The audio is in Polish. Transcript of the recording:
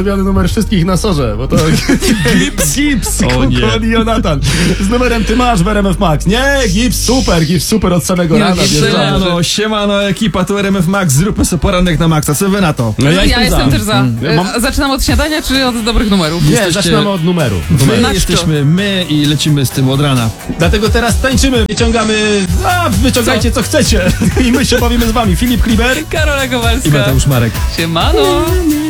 ulubiony numer wszystkich na Sorze, bo to Gips, Kukon i Jonatan. Z numerem Ty masz w RMF Max. Nie, Gips super od samego rana. Siemano ekipa, tu RMF Max, zróbmy sobie poranek na Maxa, co wy na to? No ja jestem też za. Zaczynam od śniadania, czy od dobrych numerów? Nie, zaczynamy od numeru. Jesteśmy my i lecimy z tym od rana. Dlatego teraz tańczymy, wyciągajcie co chcecie. I my się bawimy z wami. Filip Kliber, Karola Kowalska. I Mateusz Marek. Siemano.